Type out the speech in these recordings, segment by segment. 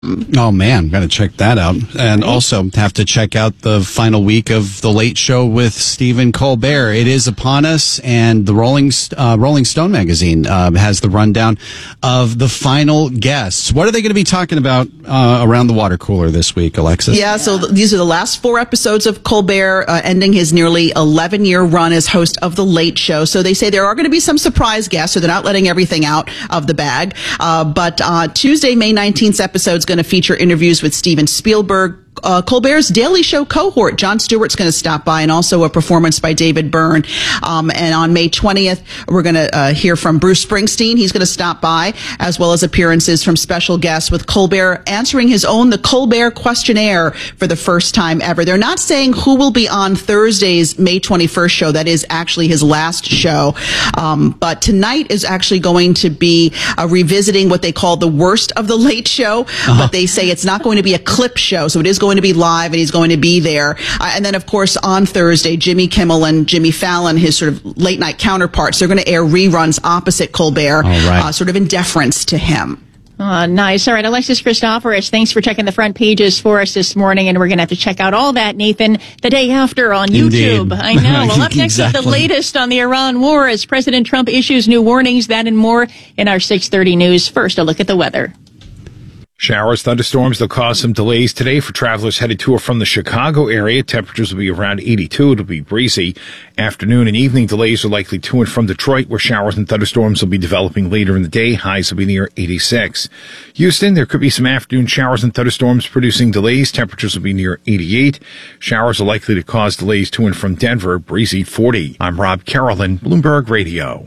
Oh, man, got to check that out. And also have to check out the final week of The Late Show with Stephen Colbert. It is upon us, and the Rolling Stone magazine has the rundown of the final guests. What are they going to be talking about around the water cooler this week, Alexis? Yeah, so these are the last 4 episodes of Colbert, ending his nearly 11-year run as host of The Late Show. So they say there are going to be some surprise guests, so they're not letting everything out of the bag. But Tuesday, May 19th episode is going to feature interviews with Steven Spielberg. Colbert's Daily Show cohort, Jon Stewart's going to stop by, and also a performance by David Byrne. And on May 20th, we're going to hear from Bruce Springsteen. He's going to stop by, as well as appearances from special guests, with Colbert answering his own The Colbert Questionnaire for the first time ever. They're not saying who will be on Thursday's May 21st show. That is actually his last show. But tonight is actually going to be revisiting what they call the worst of The Late Show. But they say it's not going to be a clip show, so it is going to be live, and he's going to be there. And then, of course, on Thursday, Jimmy Kimmel and Jimmy Fallon, his sort of late night counterparts, they're going to air reruns opposite Colbert, sort of in deference to him. Nice. All right, Alexis Christoforous, thanks for checking the front pages for us this morning, and we're going to have to check out all that, Nathan, the day after on YouTube. Indeed. I know. Well, up next is the latest on the Iran war as President Trump issues new warnings, that and more in our 6:30 news. First, a look at the weather. Showers, thunderstorms, they'll cause some delays today for travelers headed to or from the Chicago area. Temperatures will be around 82. It'll be breezy. Afternoon and evening delays are likely to and from Detroit, where showers and thunderstorms will be developing later in the day. Highs will be near 86. Houston, there could be some afternoon showers and thunderstorms producing delays. Temperatures will be near 88. Showers are likely to cause delays to and from Denver. Breezy 40. I'm Rob Carolyn, Bloomberg Radio.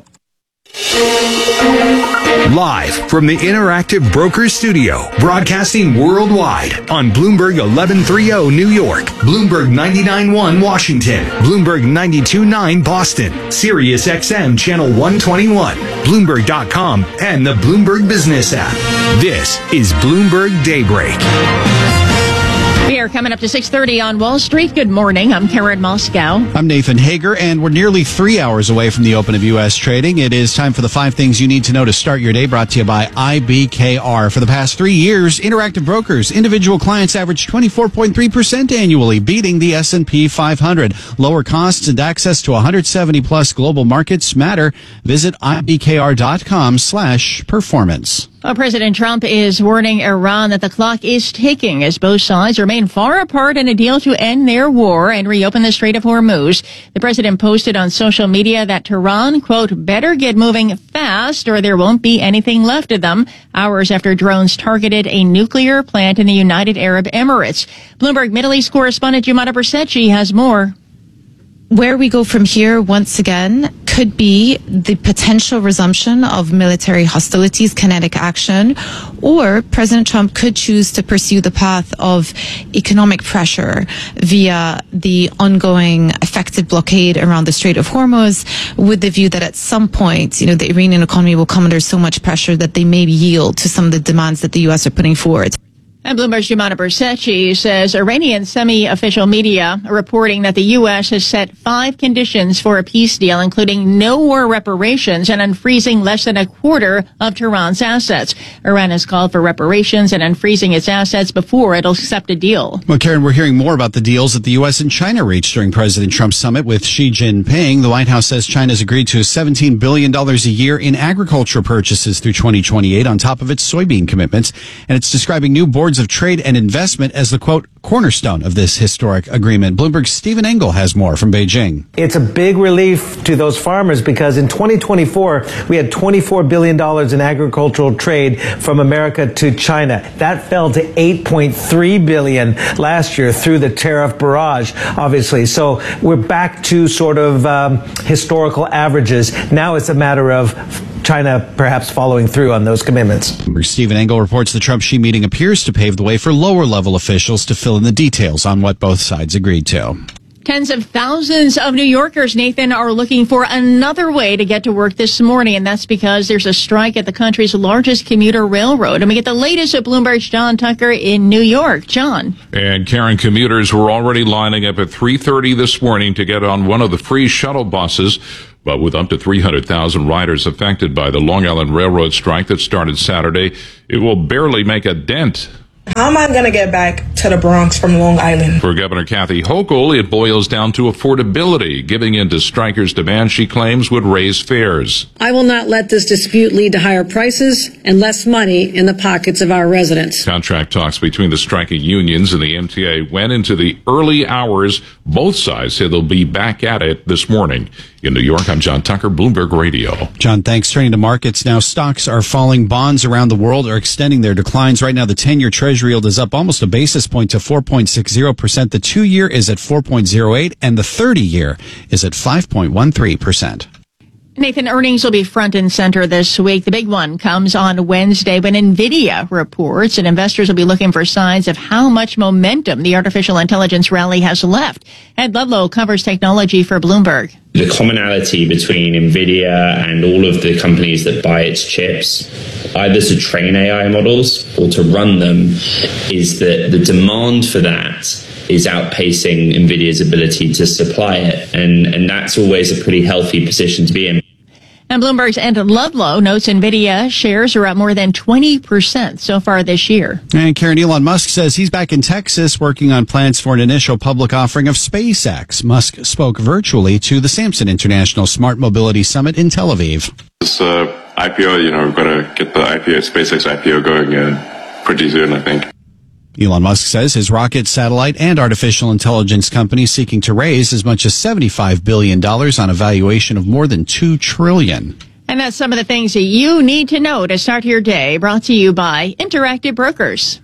Live from the Interactive Brokers Studio, broadcasting worldwide on Bloomberg 1130 New York, Bloomberg 99.1 Washington, Bloomberg 92.9 Boston, Sirius XM Channel 121, Bloomberg.com, and the Bloomberg Business app. This is Bloomberg Daybreak. We are coming up to 6:30 on Wall Street. Good morning. I'm Karen Moscow. I'm Nathan Hager, and we're nearly 3 hours away from the open of U.S. trading. It is time for the 5 things you need to know to start your day, brought to you by IBKR. For the past 3 years, Interactive Brokers individual clients averaged 24.3% annually, beating the S&P 500. Lower costs and access to 170-plus global markets matter. Visit IBKR.com/performance. President Trump is warning Iran that the clock is ticking as both sides remain far apart in a deal to end their war and reopen the Strait of Hormuz. The president posted on social media that Tehran, quote, better get moving fast or there won't be anything left of them, hours after drones targeted a nuclear plant in the United Arab Emirates. Bloomberg Middle East correspondent Jumana Bersetchi has more. Where we go from here, once again, could be the potential resumption of military hostilities, kinetic action, or President Trump could choose to pursue the path of economic pressure via the ongoing effective blockade around the Strait of Hormuz, with the view that at some point, the Iranian economy will come under so much pressure that they may yield to some of the demands that the U.S. are putting forward. And Bloomberg's Jumana Bersetchi says Iranian semi-official media are reporting that the U.S. has set 5 conditions for a peace deal, including no war reparations and unfreezing less than a quarter of Tehran's assets. Iran has called for reparations and unfreezing its assets before it'll accept a deal. Well, Karen, we're hearing more about the deals that the U.S. and China reached during President Trump's summit with Xi Jinping. The White House says China's agreed to $17 billion a year in agriculture purchases through 2028 on top of its soybean commitments. And it's describing new boards of trade and investment as the, quote, cornerstone of this historic agreement. Bloomberg's Stephen Engel has more from Beijing. It's a big relief to those farmers because in 2024, we had $24 billion in agricultural trade from America to China. That fell to $8.3 billion last year through the tariff barrage, obviously. So we're back to sort of historical averages. Now it's a matter of China perhaps following through on those commitments. Stephen Engel reports the Trump-Xi meeting appears to pave the way for lower-level officials to fill in the details on what both sides agreed to. Tens of thousands of New Yorkers, Nathan, are looking for another way to get to work this morning, and that's because there's a strike at the country's largest commuter railroad. And we get the latest at Bloomberg's John Tucker in New York. John. And Karen, commuters were already lining up at 3:30 this morning to get on one of the free shuttle buses. But with up to 300,000 riders affected by the Long Island Railroad strike that started Saturday, it will barely make a dent How am I going to get back to the Bronx from Long Island? For Governor Kathy Hochul, it boils down to affordability. Giving in to strikers' demands, she claims, would raise fares. I will not let this dispute lead to higher prices and less money in the pockets of our residents. Contract talks between the striking unions and the MTA went into the early hours. Both sides say they'll be back at it this morning. In New York, I'm John Tucker, Bloomberg Radio. John, thanks. Turning to markets now. Stocks are falling. Bonds around the world are extending their declines. Right now, the 10-year Treasury yield is up almost a basis point to 4.60%. The 2-year is at 4.08%, and the 30-year is at 5.13%. Nathan, earnings will be front and center this week. The big one comes on Wednesday when NVIDIA reports, and investors will be looking for signs of how much momentum the artificial intelligence rally has left. Ed Ludlow covers technology for Bloomberg. The commonality between NVIDIA and all of the companies that buy its chips, either to train AI models or to run them, is that the demand for that is outpacing NVIDIA's ability to supply it. And that's always a pretty healthy position to be in. And Bloomberg's Ed Ludlow notes NVIDIA shares are up more than 20% so far this year. And Karen, Elon Musk says he's back in Texas working on plans for an initial public offering of SpaceX. Musk spoke virtually to the Samson International Smart Mobility Summit in Tel Aviv. This IPO, we've got to get the SpaceX IPO going pretty soon, I think. Elon Musk says his rocket, satellite, and artificial intelligence company seeking to raise as much as $75 billion on a valuation of more than $2 trillion. And that's some of the things that you need to know to start your day, brought to you by Interactive Brokers.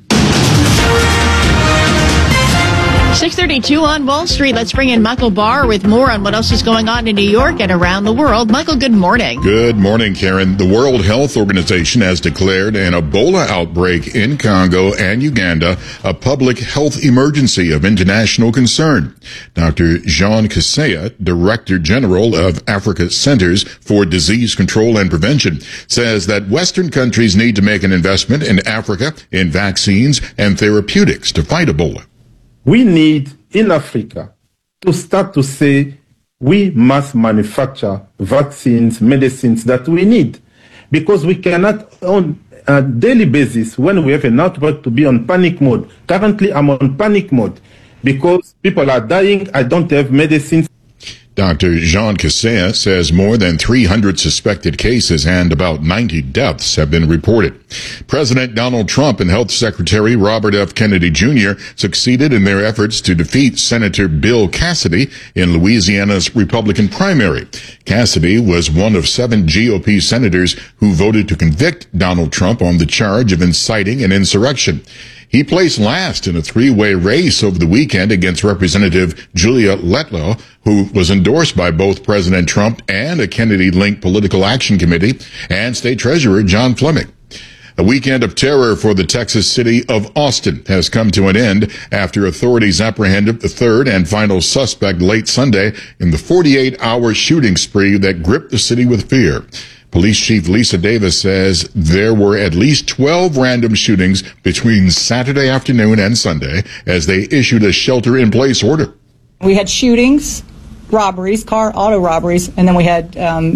6:32 on Wall Street. Let's bring in Michael Barr with more on what else is going on in New York and around the world. Michael, good morning. Good morning, Karen. The World Health Organization has declared an Ebola outbreak in Congo and Uganda a public health emergency of international concern. Dr. Jean Kaseya, Director General of Africa Centers for Disease Control and Prevention, says that Western countries need to make an investment in Africa in vaccines and therapeutics to fight Ebola. We need, in Africa, to start to say we must manufacture vaccines, medicines that we need. Because we cannot, on a daily basis, when we have an outbreak, to be on panic mode. Currently, I'm on panic mode because people are dying. I don't have medicines. Dr. Jean Kaseya says more than 300 suspected cases and about 90 deaths have been reported. President Donald Trump and Health Secretary Robert F. Kennedy Jr. succeeded in their efforts to defeat Senator Bill Cassidy in Louisiana's Republican primary. Cassidy was one of 7 GOP senators who voted to convict Donald Trump on the charge of inciting an insurrection. He placed last in a 3-way race over the weekend against Representative Julia Letlow, who was endorsed by both President Trump and a Kennedy-linked political action committee, and State Treasurer John Fleming. A weekend of terror for the Texas city of Austin has come to an end after authorities apprehended the third and final suspect late Sunday in the 48-hour shooting spree that gripped the city with fear. Police Chief Lisa Davis says there were at least 12 random shootings between Saturday afternoon and Sunday as they issued a shelter-in-place order. We had shootings, robberies, auto robberies, and then we had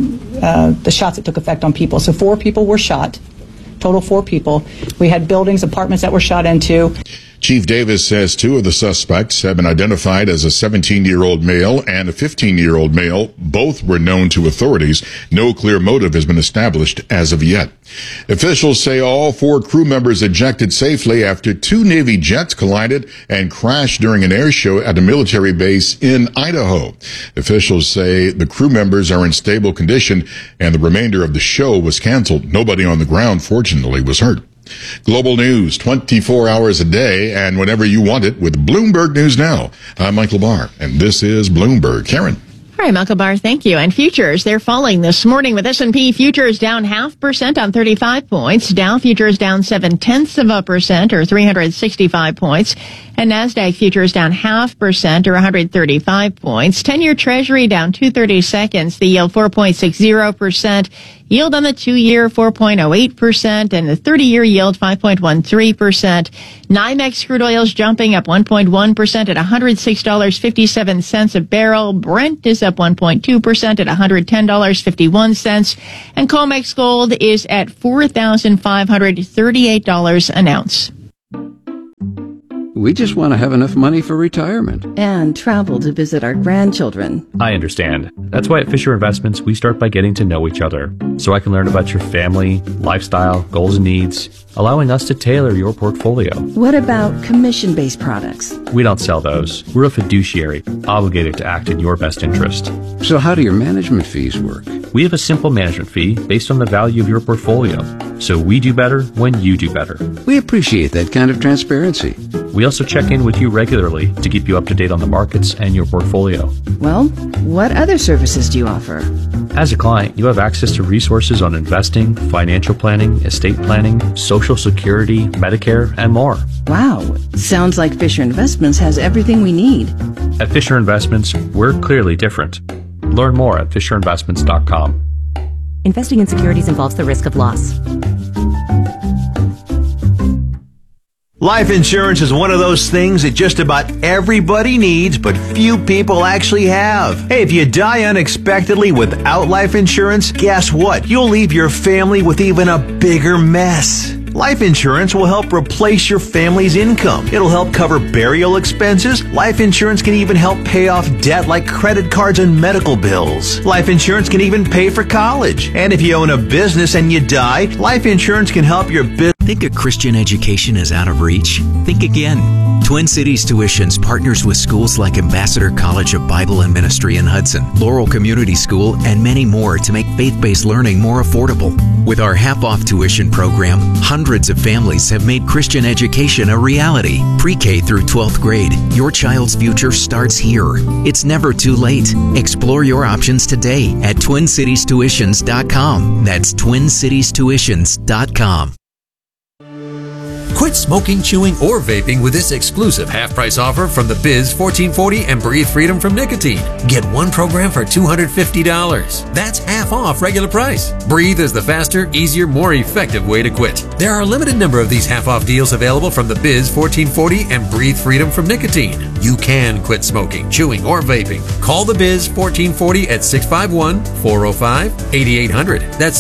the shots that took effect on people. So 4 people were shot, total 4 people. We had buildings, apartments that were shot into. Chief Davis says 2 of the suspects have been identified as a 17-year-old male and a 15-year-old male. Both were known to authorities. No clear motive has been established as of yet. Officials say all 4 crew members ejected safely after 2 Navy jets collided and crashed during an air show at a military base in Idaho. Officials say the crew members are in stable condition and the remainder of the show was canceled. Nobody on the ground, fortunately, was hurt. Global news 24 hours a day and whenever you want it with Bloomberg News Now. I'm Michael Barr, and this is Bloomberg. Karen. All right, Michael Barr, thank you. And futures, they're falling this morning with S&P futures down 0.5% on 35 points. Dow futures down 0.7% or 365 points. And NASDAQ futures down 0.5% or 135 points. 10-year Treasury down 2/32, the yield 4.60%. Yield on the 2-year 4.08% and the 30-year yield 5.13%. NYMEX crude oil is jumping up 1.1% at $106.57 a barrel. Brent is up 1.2% at $110.51. And COMEX gold is at $4,538 an ounce. We just want to have enough money for retirement. And travel to visit our grandchildren. I understand. That's why at Fisher Investments, we start by getting to know each other, so I can learn about your family, lifestyle, goals and needs, allowing us to tailor your portfolio. What about commission-based products? We don't sell those. We're a fiduciary, obligated to act in your best interest. So how do your management fees work? We have a simple management fee based on the value of your portfolio. So we do better when you do better. We appreciate that kind of transparency. We also check in with you regularly to keep you up to date on the markets and your portfolio. Well, what other services do you offer? As a client, you have access to resources on investing, financial planning, estate planning, Social Security, Medicare, and more. Wow, sounds like Fisher Investments has everything we need. At Fisher Investments, we're clearly different. Learn more at FisherInvestments.com. Investing in securities involves the risk of loss. Life insurance is one of those things that just about everybody needs, but few people actually have. Hey, if you die unexpectedly without life insurance, guess what? You'll leave your family with even a bigger mess. Life insurance will help replace your family's income. It'll help cover burial expenses. Life insurance can even help pay off debt like credit cards and medical bills. Life insurance can even pay for college. And if you own a business and you die, life insurance can help your business. Think a Christian education is out of reach? Think again. Twin Cities Tuitions partners with schools like Ambassador College of Bible and Ministry in Hudson, Laurel Community School, and many more to make faith-based learning more affordable. With our half-off tuition program, hundreds of families have made Christian education a reality. Pre-K through 12th grade, your child's future starts here. It's never too late. Explore your options today at TwinCitiesTuitions.com. That's TwinCitiesTuitions.com. Quit smoking, chewing, or vaping with this exclusive half-price offer from the Biz 1440 and Breathe Freedom from Nicotine. Get one program for $250. That's half off regular price. Breathe is the faster, easier, more effective way to quit. There are a limited number of these half-off deals available from the Biz 1440 and Breathe Freedom from Nicotine. You can quit smoking, chewing, or vaping. Call the Biz 1440 at 651-405-8800. That's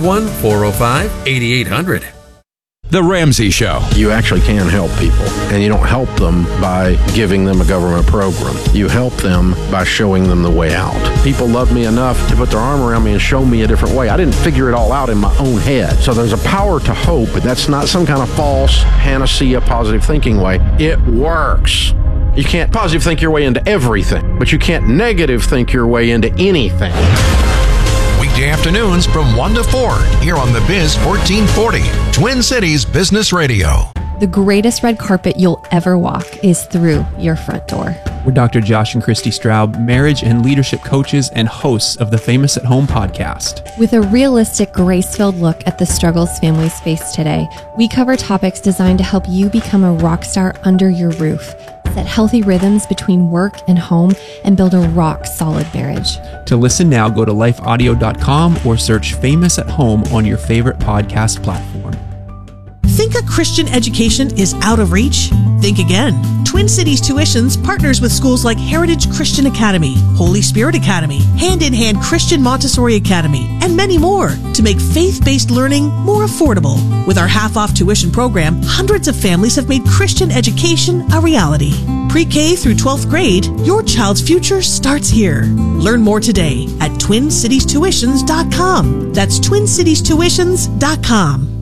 651-405-8800. The Ramsey Show. You actually can help people, and you don't help them by giving them a government program. You help them by showing them the way out. People love me enough to put their arm around me and show me a different way. I didn't figure it all out in my own head. So there's a power to hope, and that's not some kind of false panacea positive thinking way. It works. You can't positive think your way into everything, but you can't negative think your way into anything. Weekday afternoons from 1 to 4 here on the Biz 1440, Twin Cities Business Radio. The greatest red carpet you'll ever walk is through your front door. We're Dr. Josh and Christy Straub, marriage and leadership coaches and hosts of the Famous at Home podcast. With a realistic, grace-filled look at the struggles families face today, we cover topics designed to help you become a rock star under your roof, set healthy rhythms between work and home, and build a rock-solid marriage. To listen now, go to lifeaudio.com or search Famous at Home on your favorite podcast platform. Think a Christian education is out of reach? Think again. Twin Cities Tuitions partners with schools like Heritage Christian Academy, Holy Spirit Academy, Hand in Hand Christian Montessori Academy, and many more to make faith-based learning more affordable. With our half-off tuition program, hundreds of families have made Christian education a reality. Pre-K through 12th grade, your child's future starts here. Learn more today at TwinCitiesTuitions.com. That's TwinCitiesTuitions.com.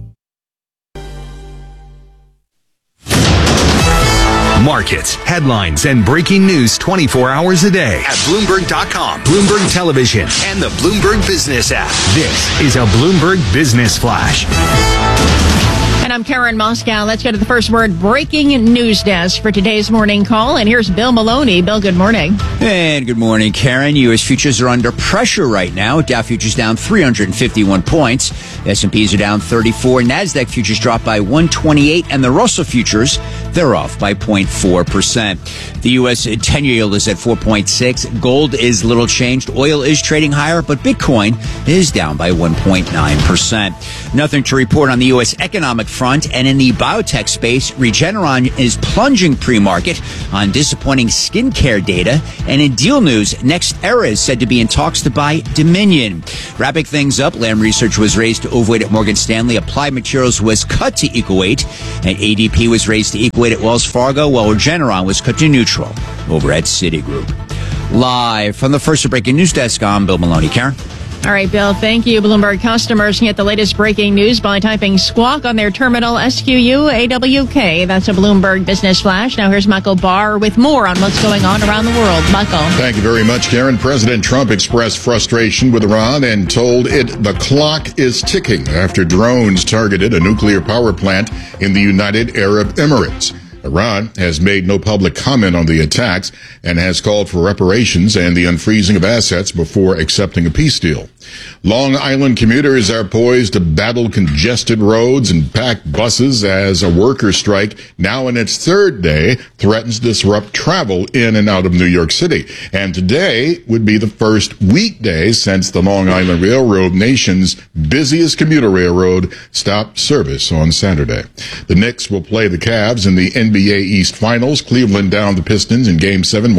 Markets, headlines, and breaking news 24 hours a day at Bloomberg.com, Bloomberg Television, and the Bloomberg Business app. This is a Bloomberg Business Flash. And I'm Karen Moscow. Let's go to the first word breaking news desk for today's morning call. And here's Bill Maloney. Bill, good morning. And good morning, Karen. U.S. futures are under pressure right now. Dow futures down 351 points. The S&Ps are down 34. NASDAQ futures dropped by 128. And the Russell futures, they're off by 0.4%. The U.S. 10-year yield is at 4.6. Gold is little changed. Oil is trading higher, but Bitcoin is down by 1.9%. Nothing to report on the U.S. economic front, and in the biotech space, Regeneron is plunging pre-market on disappointing skincare data. And in deal news, NextEra is said to be in talks to buy Dominion. Wrapping things up, Lam Research was raised to overweight at Morgan Stanley. Applied Materials was cut to equal weight, and ADP was raised to equal Kuwait at Wells Fargo, while Regeneron was cut to neutral over at Citigroup. Live from the First Breaking News Desk, I'm Bill Maloney. Karen? All right, Bill, thank you. Bloomberg customers can get the latest breaking news by typing Squawk on their terminal, SQUAWK. That's a Bloomberg Business Flash. Now here's Michael Barr with more on what's going on around the world. Michael. Thank you very much, Karen. President Trump expressed frustration with Iran and told it the clock is ticking after drones targeted a nuclear power plant in the United Arab Emirates. Iran has made no public comment on the attacks and has called for reparations and the unfreezing of assets before accepting a peace deal. Long Island commuters are poised to battle congested roads and packed buses as a worker strike, now in its third day, threatens to disrupt travel in and out of New York City. And today would be the first weekday since the Long Island Railroad, nation's busiest commuter railroad, stopped service on Saturday. The Knicks will play the Cavs in the NBA East Finals. Cleveland downed the Pistons in Game 7,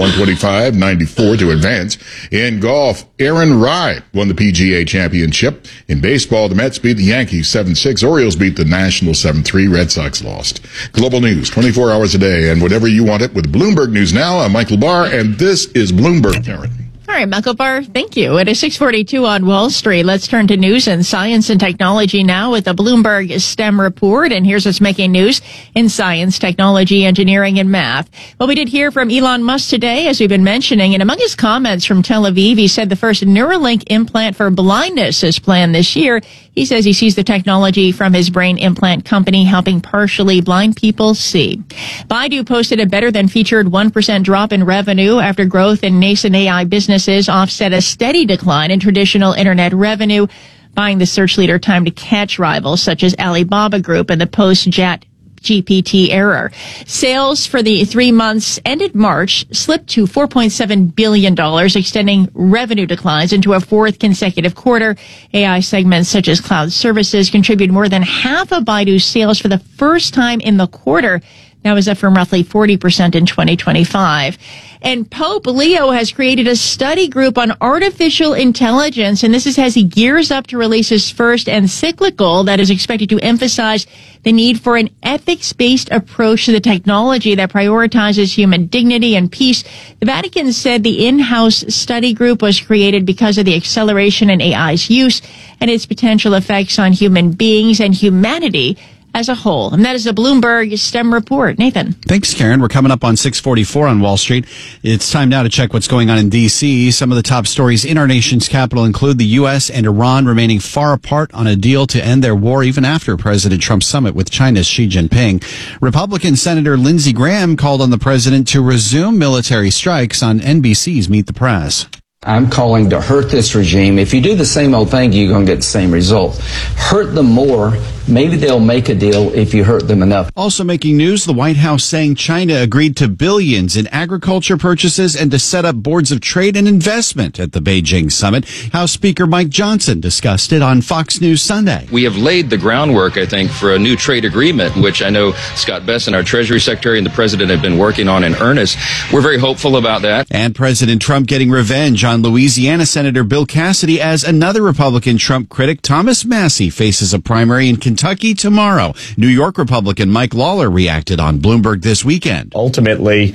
125-94 to advance. In golf, Aaron Rai won the PGA Championship. In baseball, the Mets beat the Yankees 7-6. Orioles beat the Nationals 7-3. Red Sox lost. Global news, 24 hours a day, and whatever you want it with Bloomberg News Now. I'm Michael Barr, and this is Bloomberg, Karen. All right, Michael Barr, thank you. It is 6:42 on Wall Street. Let's turn to news and science and technology now with the Bloomberg STEM report. And here's what's making news in science, technology, engineering, and math. Well, we did hear from Elon Musk today, as we've been mentioning. And among his comments from Tel Aviv, he said the first Neuralink implant for blindness is planned this year. He says he sees the technology from his brain implant company helping partially blind people see. Baidu posted a better than featured 1% drop in revenue after growth in nascent AI businesses offset a steady decline in traditional internet revenue, buying the search leader time to catch rivals such as Alibaba Group and the post-Chat GPT era. Sales for the 3 months ended March slipped to $4.7 billion, extending revenue declines into a fourth consecutive quarter. AI segments such as cloud services contribute more than half of Baidu's sales for the first time in the quarter. That was up from roughly 40% in 2025. And Pope Leo has created a study group on artificial intelligence, and this is as he gears up to release his first encyclical that is expected to emphasize the need for an ethics-based approach to the technology that prioritizes human dignity and peace. The Vatican said the in-house study group was created because of the acceleration in AI's use and its potential effects on human beings and humanity as a whole. And that is a Bloomberg STEM report. Nathan. Thanks, Karen. We're coming up on 6:44 on Wall Street. It's time now to check what's going on in D.C. Some of the top stories in our nation's capital include the U.S. and Iran remaining far apart on a deal to end their war even after President Trump's summit with China's Xi Jinping. Republican Senator Lindsey Graham called on the president to resume military strikes on NBC's Meet the Press. I'm calling to hurt this regime. If you do the same old thing, you're going to get the same result. Hurt them more. Maybe they'll make a deal if you hurt them enough. Also making news, the White House saying China agreed to billions in agriculture purchases and to set up boards of trade and investment at the Beijing summit. House Speaker Mike Johnson discussed it on Fox News Sunday. We have laid the groundwork, I think, for a new trade agreement, which I know Scott Bessent, our Treasury Secretary, and the President have been working on in earnest. We're very hopeful about that. And President Trump getting revenge on Louisiana Senator Bill Cassidy as another Republican Trump critic, Thomas Massie, faces a primary in Kentucky tomorrow. New York Republican Mike Lawler reacted on Bloomberg this weekend. Ultimately,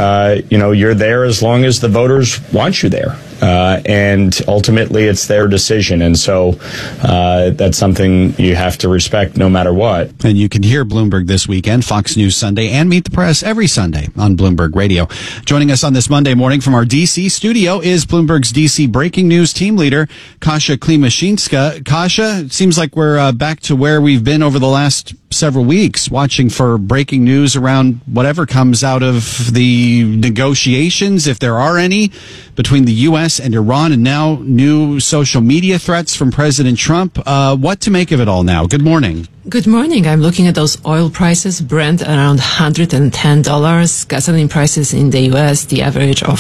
you're there as long as the voters want you there. And ultimately, it's their decision. And so that's something you have to respect no matter what. And you can hear Bloomberg this weekend, Fox News Sunday, and Meet the Press every Sunday on Bloomberg Radio. Joining us on this Monday morning from our D.C. studio is Bloomberg's D.C. breaking news team leader, Kasia Klimashinska. Kasia, it seems like we're back to where we've been over the last several weeks, watching for breaking news around whatever comes out of the negotiations, if there are any, between the U.S. and Iran, and now new social media threats from President Trump. What to make of it all now? Good morning. Good morning. I'm looking at those oil prices, Brent around $110, gasoline prices in the U.S., the average of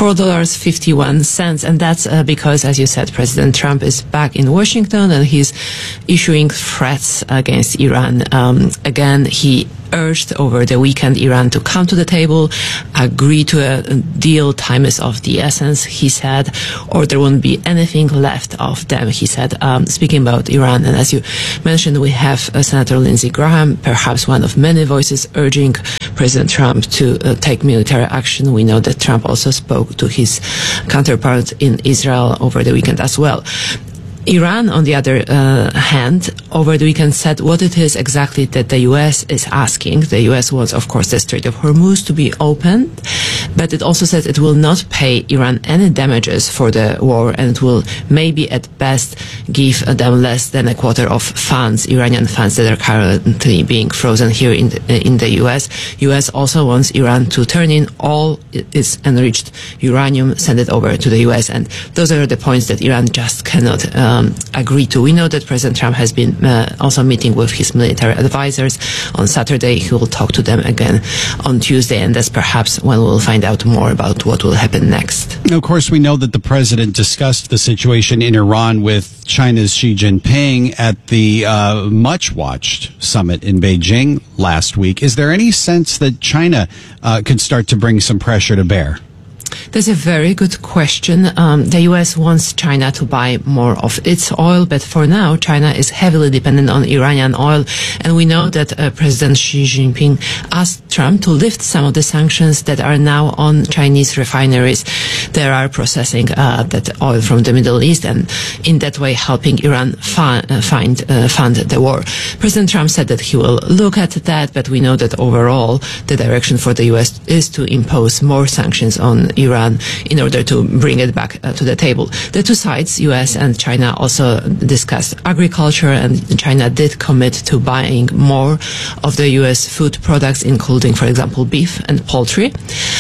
$4.51. And that's because, as you said, President Trump is back in Washington and he's issuing threats against Iran. Again, he urged over the weekend Iran to come to the table, agree to a deal. Time is of the essence, he said, or there won't be anything left of them, he said, speaking about Iran. And as you mentioned, we have Senator Lindsey Graham, perhaps one of many voices urging President Trump to take military action. We know that Trump also spoke to his counterpart in Israel over the weekend as well. Iran, on the other hand, over the weekend said what it is exactly that the U.S. is asking. The U.S. wants, of course, the Strait of Hormuz to be opened, but it also said it will not pay Iran any damages for the war, and it will maybe at best give them less than a quarter of funds, Iranian funds that are currently being frozen here in the U.S. U.S. also wants Iran to turn in all its enriched uranium, send it over to the U.S., and those are the points that Iran just cannot agree to. We know that President Trump has been also meeting with his military advisors on Saturday. He will talk to them again on Tuesday, and that's perhaps when we'll find out more about what will happen next. Of course, we know that the president discussed the situation in Iran with China's Xi Jinping at the much-watched summit in Beijing last week. Is there any sense that China could start to bring some pressure to bear? That's a very good question. The U.S. wants China to buy more of its oil, but for now, China is heavily dependent on Iranian oil. And we know that President Xi Jinping asked Trump to lift some of the sanctions that are now on Chinese refineries that are processing that oil from the Middle East, and in that way helping Iran fund the war. President Trump said that he will look at that, but we know that overall the direction for the U.S. is to impose more sanctions on Iran in order to bring it back to the table. The two sides, U.S. and China, also discussed agriculture, and China did commit to buying more of the U.S. food products, including, for example, beef and poultry.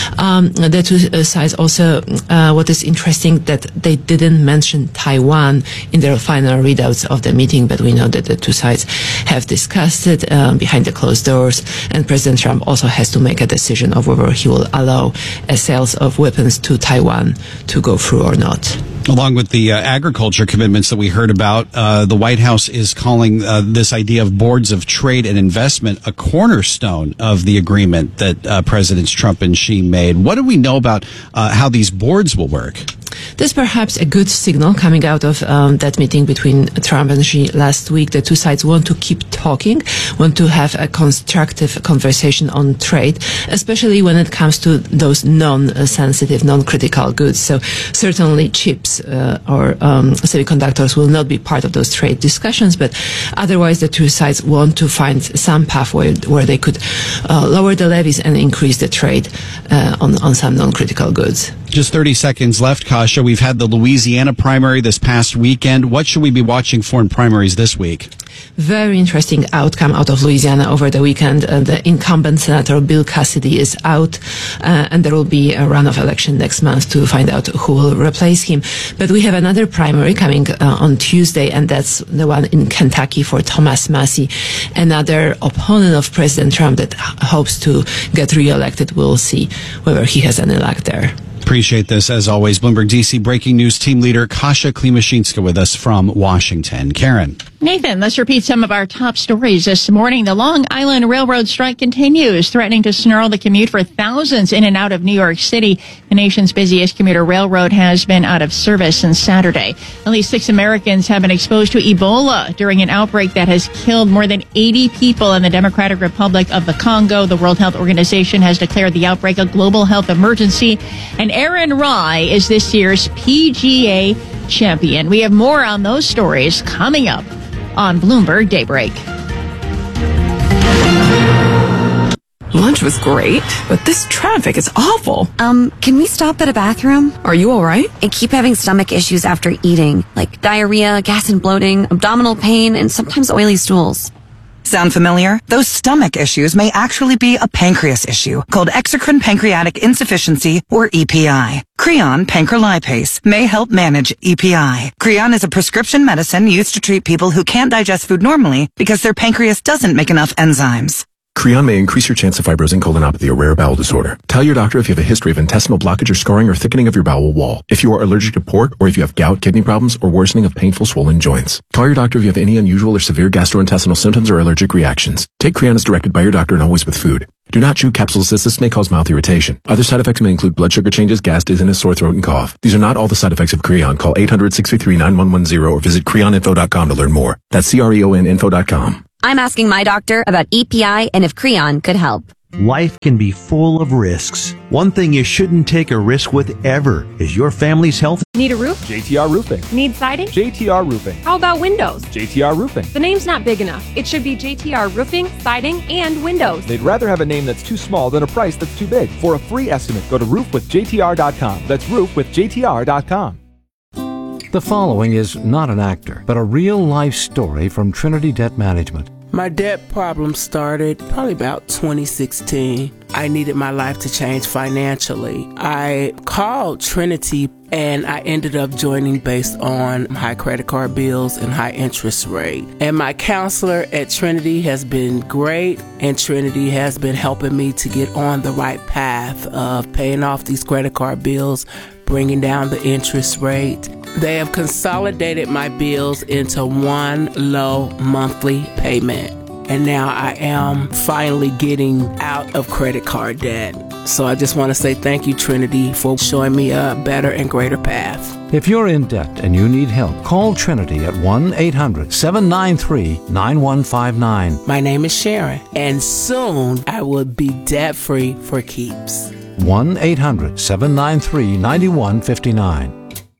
The two sides also, what is interesting, that they didn't mention Taiwan in their final readouts of the meeting, but we know that the two sides have discussed it behind the closed doors, and President Trump also has to make a decision of whether he will allow sales of weapons to Taiwan to go through or not. Along with the agriculture commitments that we heard about, the White House is calling this idea of boards of trade and investment a cornerstone of the agreement that Presidents Trump and Xi made. What do we know about how these boards will work? There's perhaps a good signal coming out of that meeting between Trump and Xi last week. The two sides want to keep talking, want to have a constructive conversation on trade, especially when it comes to those non-sensitive, non-critical goods. So certainly chips or semiconductors will not be part of those trade discussions, but otherwise the two sides want to find some pathway where they could lower the levies and increase the trade on some non-critical goods. Just 30 seconds left, Kasia. We've had the Louisiana primary this past weekend. What should we be watching for in primaries this week? Very interesting outcome out of Louisiana over the weekend. The incumbent Senator Bill Cassidy is out, and there will be a runoff election next month to find out who will replace him. But we have another primary coming on Tuesday, and that's the one in Kentucky for Thomas Massie, another opponent of President Trump that hopes to get reelected. We'll see whether he has any luck there. Appreciate this, as always. Bloomberg DC breaking news team leader Kasia Klimashinska with us from Washington. Karen. Nathan, let's repeat some of our top stories this morning. The Long Island Railroad strike continues, threatening to snarl the commute for thousands in and out of New York City. The nation's busiest commuter railroad has been out of service since Saturday. At least 6 Americans have been exposed to Ebola during an outbreak that has killed more than 80 people in the Democratic Republic of the Congo. The World Health Organization has declared the outbreak a global health emergency. And Aaron Rai is this year's PGA champion. We have more on those stories coming up on Bloomberg Daybreak. Lunch was great, but this traffic is awful. Can we stop at a bathroom? Are you all right? I keep having stomach issues after eating, like diarrhea, gas and bloating, abdominal pain, and sometimes oily stools. Sound familiar? Those stomach issues may actually be a pancreas issue called exocrine pancreatic insufficiency, or EPI. Creon pancrelipase may help manage EPI. Creon is a prescription medicine used to treat people who can't digest food normally because their pancreas doesn't make enough enzymes. Creon may increase your chance of fibrosing colonopathy, a rare bowel disorder. Tell your doctor if you have a history of intestinal blockage or scarring or thickening of your bowel wall. If you are allergic to pork, or if you have gout, kidney problems, or worsening of painful swollen joints. Call your doctor if you have any unusual or severe gastrointestinal symptoms or allergic reactions. Take Creon as directed by your doctor and always with food. Do not chew capsules as this may cause mouth irritation. Other side effects may include blood sugar changes, gas, dizziness, sore throat, and cough. These are not all the side effects of Creon. Call 800-633-9110 or visit creoninfo.com to learn more. That's CREONinfo.com. I'm asking my doctor about EPI and if Creon could help. Life can be full of risks. One thing you shouldn't take a risk with ever is your family's health. Need a roof? JTR Roofing. Need siding? JTR Roofing. How about windows? JTR Roofing. The name's not big enough. It should be JTR Roofing, Siding, and Windows. They'd rather have a name that's too small than a price that's too big. For a free estimate, go to roofwithjtr.com. That's roofwithjtr.com. The following is not an actor, but a real-life story from Trinity Debt Management. My debt problem started probably about 2016. I needed my life to change financially. I called Trinity and I ended up joining based on high credit card bills and high interest rate. And my counselor at Trinity has been great, and Trinity has been helping me to get on the right path of paying off these credit card bills, bringing down the interest rate. They have consolidated my bills into one low monthly payment. And now I am finally getting out of credit card debt. So I just want to say thank you, Trinity, for showing me a better and greater path. If you're in debt and you need help, call Trinity at 1-800-793-9159. My name is Sharon, and soon I will be debt-free for keeps. 1-800-793-9159.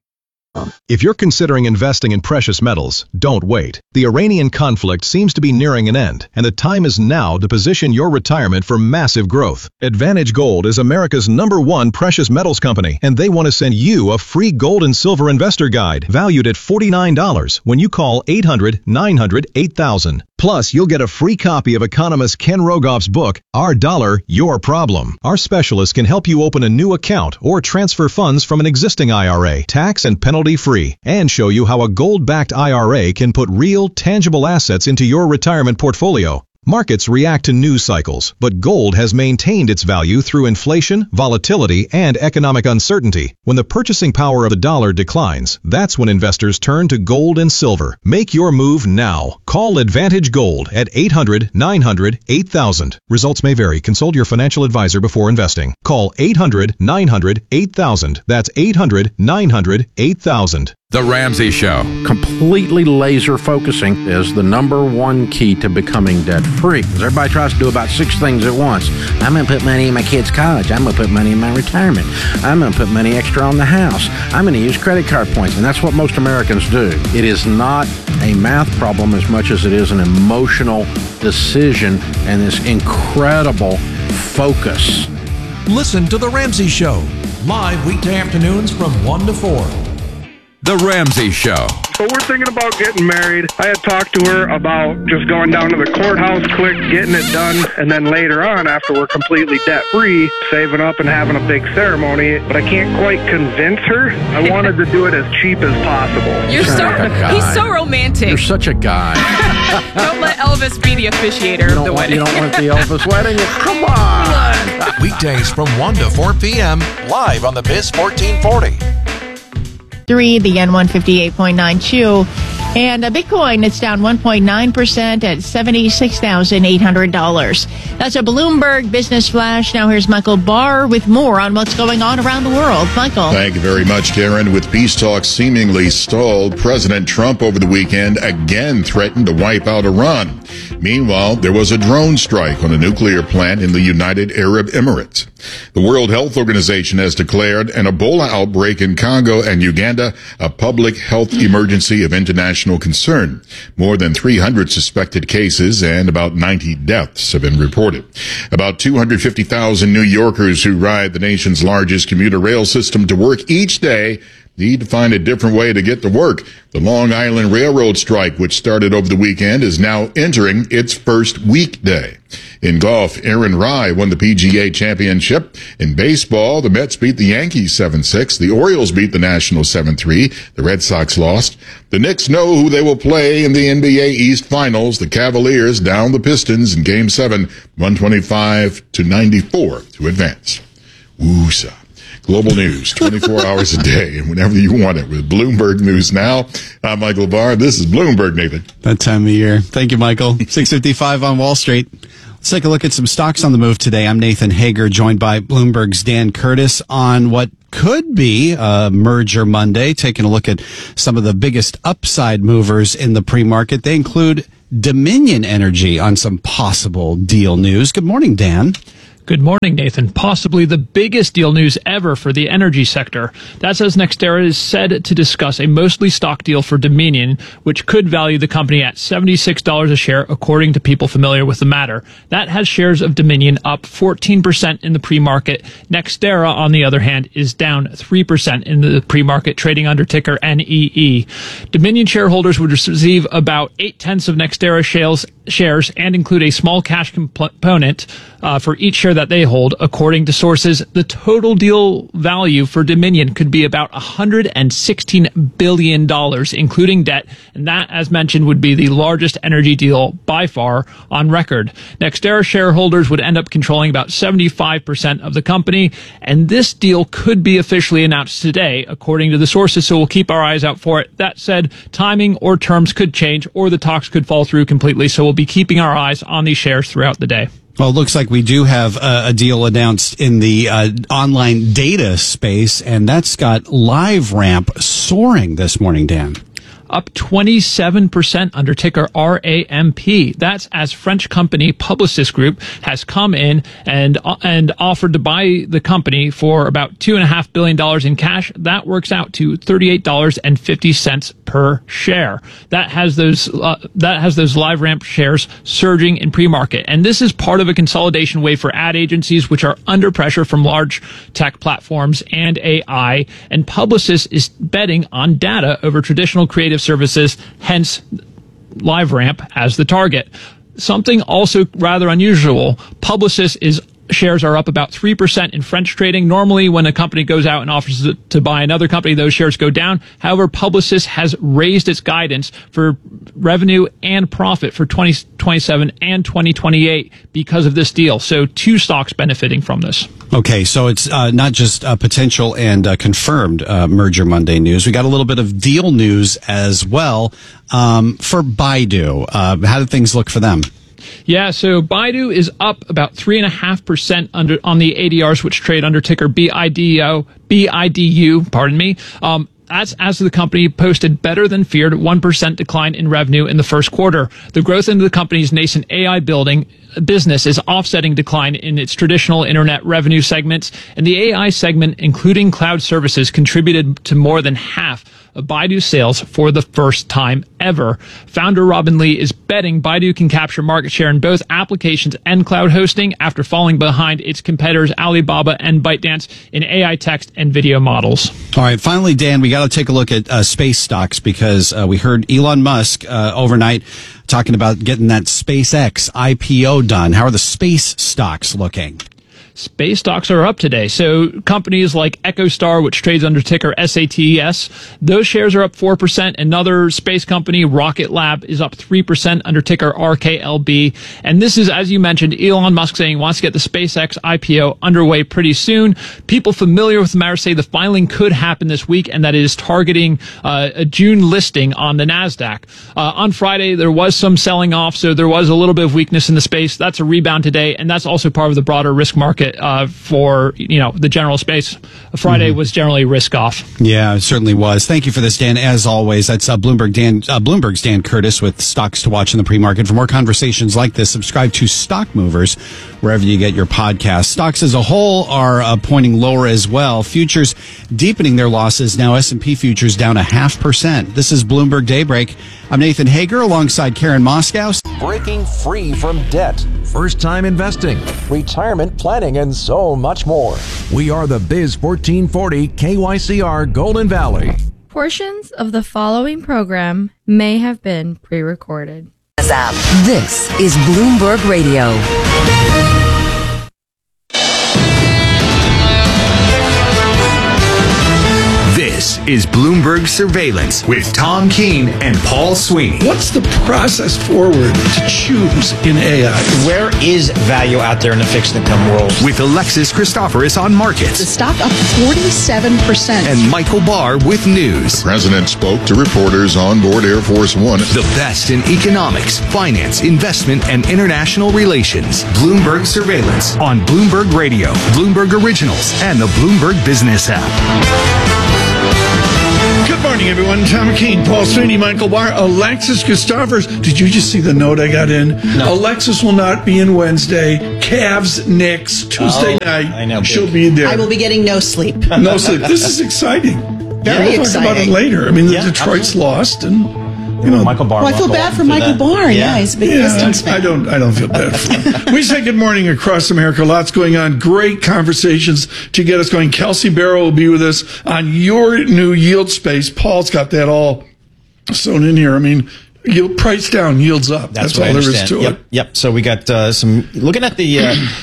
If you're considering investing in precious metals, don't wait. The Iranian conflict seems to be nearing an end, and the time is now to position your retirement for massive growth. Advantage Gold is America's #1 precious metals company, and they want to send you a free gold and silver investor guide valued at $49 when you call 800-900-8000. Plus, you'll get a free copy of economist Ken Rogoff's book, Our Dollar, Your Problem. Our specialists can help you open a new account or transfer funds from an existing IRA, tax and penalty-free, and show you how a gold-backed IRA can put real, tangible assets into your retirement portfolio. Markets react to news cycles, but gold has maintained its value through inflation, volatility, and economic uncertainty. When the purchasing power of the dollar declines, that's when investors turn to gold and silver. Make your move now. Call Advantage Gold at 800-900-8000. Results may vary. Consult your financial advisor before investing. Call 800-900-8000. That's 800-900-8000. The Ramsey Show. Completely laser focusing is the #1 key to becoming debt-free. Because everybody tries to do about 6 things at once. I'm going to put money in my kids' college. I'm going to put money in my retirement. I'm going to put money extra on the house. I'm going to use credit card points. And that's what most Americans do. It is not a math problem as much as it is an emotional decision and this incredible focus. Listen to The Ramsey Show, live weekday afternoons from 1 to 4. The Ramsey Show. So we're thinking about getting married. I had talked to her about just going down to the courthouse quick, getting it done, and then later on, after we're completely debt-free, saving up and having a big ceremony. But I can't quite convince her. I wanted to do it as cheap as possible. He's so romantic. You're such a guy. Don't let Elvis be the officiator of the wedding. You don't want the Elvis wedding? Come on. Weekdays from 1 to 4 p.m. live on the Biz 1440. The yen 158.92, and Bitcoin, it's down 1.9% at $76,800. That's a Bloomberg Business Flash. Now here's Michael Barr with more on what's going on around the world. Michael. Thank you very much, Karen. With peace talks seemingly stalled, President Trump over the weekend again threatened to wipe out Iran. Meanwhile, there was a drone strike on a nuclear plant in the United Arab Emirates. The World Health Organization has declared an Ebola outbreak in Congo and Uganda a public health emergency of international concern. More than 300 suspected cases and about 90 deaths have been reported. About 250,000 New Yorkers who ride the nation's largest commuter rail system to work each day need to find a different way to get to work. The Long Island Railroad strike, which started over the weekend, is now entering its first weekday. In golf, Aaron Rai won the PGA Championship. In baseball, the Mets beat the Yankees 7-6. The Orioles beat the Nationals 7-3. The Red Sox lost. The Knicks know who they will play in the NBA East Finals. The Cavaliers down the Pistons in Game 7, 125-94 to advance. Woosa. Global news, 24 hours a day, and whenever you want it, with Bloomberg News Now. I'm Michael Barr. This is Bloomberg, Nathan. That time of year. Thank you, Michael. 6:55 on Wall Street. Let's take a look at some stocks on the move today. I'm Nathan Hager, joined by Bloomberg's Dan Curtis on what could be a merger Monday, taking a look at some of the biggest upside movers in the pre-market. They include Dominion Energy on some possible deal news. Good morning, Dan. Good morning, Nathan. Possibly the biggest deal news ever for the energy sector. That's as NextEra is said to discuss a mostly stock deal for Dominion, which could value the company at $76 a share, according to people familiar with the matter. That has shares of Dominion up 14% in the pre-market. NextEra, on the other hand, is down 3% in the pre-market, trading under ticker NEE. Dominion shareholders would receive about 0.8 of NextEra shares and include a small cash component for each share that they hold. According to sources, the total deal value for Dominion could be about $116 billion, including debt, and that, as mentioned, would be the largest energy deal by far on record. NextEra shareholders would end up controlling about 75% of the company, and this deal could be officially announced today, according to the sources, so we'll keep our eyes out for it. That said, timing or terms could change, or the talks could fall through completely, so we'll be keeping our eyes on these shares throughout the day. Well, it looks like we do have a deal announced in the online data space, and that's got LiveRamp soaring this morning, Dan. Up 27% under ticker RAMP. That's as French company Publicis Group has come in and offered to buy the company for about $2.5 billion in cash. That works out to $38.50 per share. That has those LiveRamp shares surging in pre-market. And this is part of a consolidation wave for ad agencies, which are under pressure from large tech platforms and AI. And Publicis is betting on data over traditional creative services, hence LiveRamp as the target. Something also rather unusual, Publicis shares are up about 3% in French trading. Normally, when a company goes out and offers to buy another company, those shares go down. However, Publicis has raised its guidance for revenue and profit for 2027 and 2028 because of this deal. So two stocks benefiting from this. Okay, so it's not just potential and confirmed merger Monday news. We got a little bit of deal news as well for Baidu. How did things look for them? Yeah, so Baidu is up about 3.5% on the ADRs, which trade under ticker BIDU. That's as the company posted better than feared 1% decline in revenue in the first quarter. The growth into the company's nascent AI business is offsetting decline in its traditional internet revenue segments, and the AI segment, including cloud services, contributed to more than half of Baidu sales for the first time ever. Founder Robin Li is betting Baidu can capture market share in both applications and cloud hosting after falling behind its competitors Alibaba and ByteDance in AI text and video models. All right, finally, Dan, we got to take a look at space stocks because we heard Elon Musk overnight talking about getting that SpaceX IPO done. How are the space stocks looking? Space stocks are up today. So companies like EchoStar, which trades under ticker SATES, those shares are up 4%. Another space company, Rocket Lab, is up 3% under ticker RKLB. And this is, as you mentioned, Elon Musk saying he wants to get the SpaceX IPO underway pretty soon. People familiar with the matter say the filing could happen this week and that it is targeting a June listing on the NASDAQ. On Friday, there was some selling off, so there was a little bit of weakness in the space. That's a rebound today, and that's also part of the broader risk market for the general space. Friday was generally risk off. Yeah, it certainly was. Thank you for this, Dan. As always, that's Bloomberg's Dan Curtis with stocks to watch in the pre-market. For more conversations like this, subscribe to Stock Movers wherever you get your podcasts. Stocks as a whole are pointing lower as well. Futures deepening their losses. Now S&P futures down 0.5%. This is Bloomberg Daybreak. I'm Nathan Hager alongside Karen Moskow. Breaking free from debt. first-time investing, retirement planning, and so much more. We are the Biz 1440 KYCR Golden Valley. Portions of the following program may have been pre-recorded. This is Bloomberg Radio. This is Bloomberg Surveillance with Tom Keene and Paul Sweeney. What's the process forward to choose in AI? Where is value out there in the fixed income world? With Alexis Christoforous on markets. The stock up 47%. And Michael Barr with news. The president spoke to reporters on board Air Force One. The best in economics, finance, investment, and international relations. Bloomberg Surveillance on Bloomberg Radio, Bloomberg Originals, and the Bloomberg Business app. Good morning, everyone. Tom Keene, Paul Sweeney, Michael Barr, Alexis Christoforous. Did you just see the note I got in? No. Alexis will not be in Wednesday. Cavs, Knicks, Tuesday night. I know. She'll be there. I will be getting no sleep. No sleep. This is exciting. Very we'll talk about it later. I mean, the Detroit's lost, and you know, Michael Barr. Well, I feel bad for Michael Barr. Yeah, he's a big Pistons fan. I don't feel bad for him. We say good morning across America. Lots going on. Great conversations to get us going. Kelsey Barrow will be with us on your new yield space. Paul's got that all sewn in here. I mean, yield price down, yields up. That's all there is to it. Yep. So we got some looking at the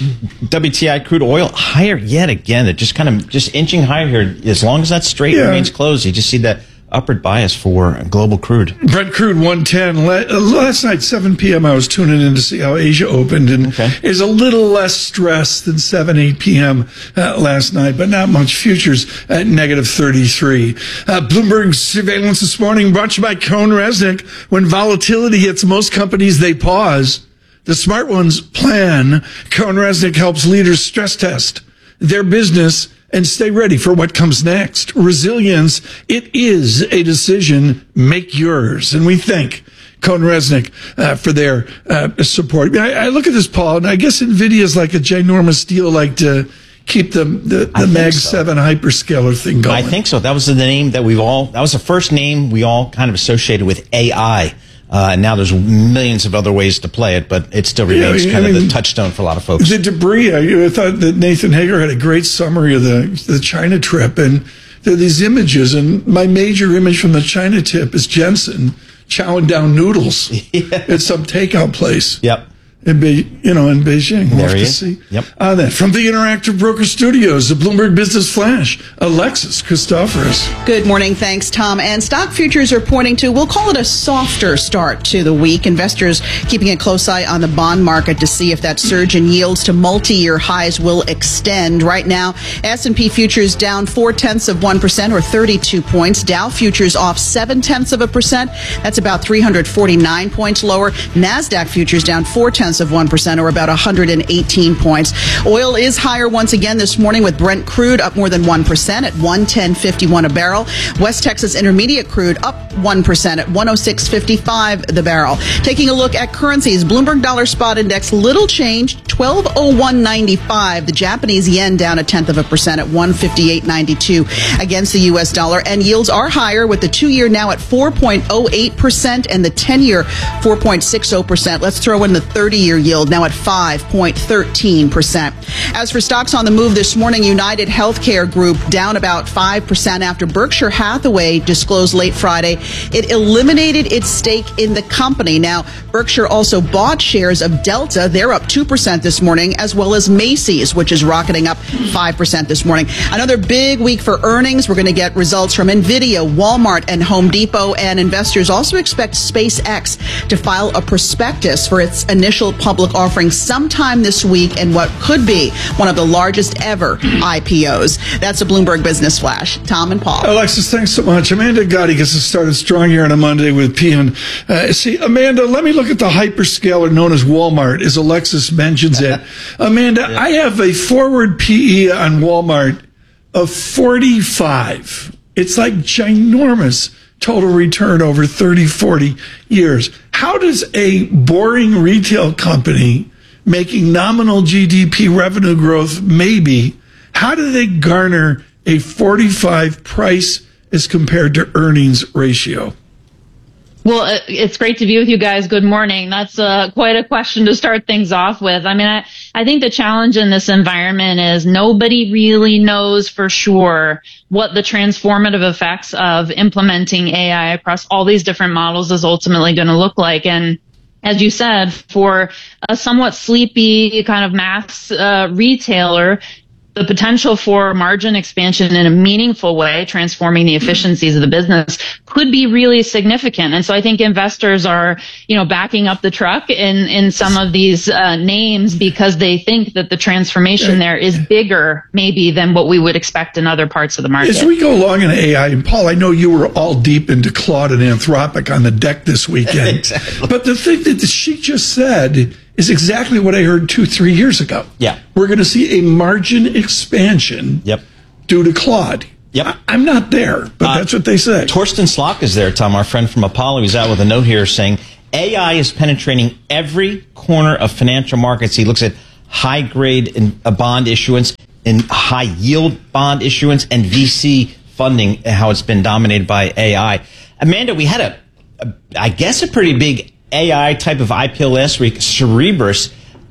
WTI crude oil higher yet again. It just kind of inching higher here. As long as that straight remains closed, you just see that upward bias for global crude. Brent crude 110. Last night, 7 p.m., I was tuning in to see how Asia opened, and is a little less stressed than 7, 8 p.m. Last night, but not much. Futures at negative 33. Bloomberg Surveillance this morning brought to you by CohnReznick. When volatility hits most companies, they pause. The smart ones plan. CohnReznick helps leaders stress test their business and stay ready for what comes next. Resilience, it is a decision. Make yours. And we thank CohnReznick for their support. I look at this, Paul, and I guess NVIDIA is like a ginormous deal, like to keep the Mag 7 hyperscaler thing going. I think so. That was the name that that was the first name we all kind of associated with AI. And now there's millions of other ways to play it, but it still remains the touchstone for a lot of folks. The debris, I thought that Nathan Hager had a great summary of the China trip, and there are these images, and my major image from the China trip is Jensen chowing down noodles at some takeout place. Yep. In Beijing. We'll There have he to is. see. Yep. Then from the Interactive Broker Studios, the Bloomberg Business Flash, Alexis Christoforous. Good morning. Thanks, Tom. And stock futures are pointing to, we'll call it a softer start to the week. Investors keeping a close eye on the bond market to see if that surge in yields to multi-year highs will extend. Right now, S&P futures down 0.4% or 32 points. Dow futures off 0.7%. That's about 349 points lower. NASDAQ futures down 0.4% or about 118 points. Oil is higher once again this morning, with Brent crude up more than 1% at 110.51 a barrel. West Texas Intermediate crude up 1% at 106.55 the barrel. Taking a look at currencies, Bloomberg Dollar Spot Index, little change, 1201.95. The Japanese yen down 0.1% at 158.92 against the U.S. dollar. And yields are higher, with the 2-year now at 4.08% and the 10-year 4.60%. Let's throw in the 30-year yield now at 5.13%. As for stocks on the move this morning, United Healthcare Group down about 5% after Berkshire Hathaway disclosed late Friday it eliminated its stake in the company. Now, Berkshire also bought shares of Delta. They're up 2% this morning, as well as Macy's, which is rocketing up 5% this morning. Another big week for earnings. We're going to get results from NVIDIA, Walmart, and Home Depot, and investors also expect SpaceX to file a prospectus for its initial public offering sometime this week in what could be one of the largest ever IPOs. That's a Bloomberg Business Flash. Tom and Paul. Alexis, thanks so much. Amanda Gotti gets us started strong here on a Monday with Pian. See, Amanda, let me look at the hyperscaler known as Walmart, as Alexis mentions it. Amanda, I have a forward PE on Walmart of 45. It's like ginormous total return over 30, 40 years. How does a boring retail company making nominal GDP revenue growth, maybe, how do they garner a 45 price as compared to earnings ratio? Well, it's great to be with you guys. Good morning. That's quite a question to start things off with. I mean, I think the challenge in this environment is nobody really knows for sure what the transformative effects of implementing AI across all these different models is ultimately going to look like. And as you said, for a somewhat sleepy kind of mass retailer, the potential for margin expansion in a meaningful way, transforming the efficiencies of the business, could be really significant. And so I think investors are, backing up the truck in some of these names because they think that the transformation there is bigger maybe than what we would expect in other parts of the market. As we go along in AI, and Paul, I know you were all deep into Claude and Anthropic on the deck this weekend. Exactly. But the thing that she just said is exactly what I heard 2-3 years ago. Yeah. We're going to see a margin expansion due to Claude. Yep. I'm not there, but that's what they say. Torsten Slok is there, Tom, our friend from Apollo. He's out with a note here saying AI is penetrating every corner of financial markets. He looks at high-grade bond issuance and high-yield bond issuance and VC funding, how it's been dominated by AI. Amanda, we had I guess a pretty big AI type of IPO last week, Cerebras.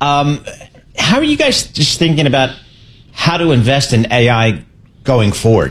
How are you guys just thinking about how to invest in AI going forward?